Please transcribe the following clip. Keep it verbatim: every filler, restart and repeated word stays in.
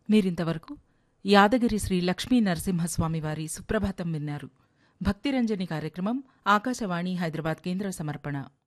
మీరింతవరకు యాదగిరి శ్రీ లక్ష్మీ నరసింహస్వామివారి సుప్రభాతం విన్నారు. భక్తిరంజని కార్యక్రమం ఆకాశవాణి హైదరాబాద్ కేంద్ర సమర్పణ.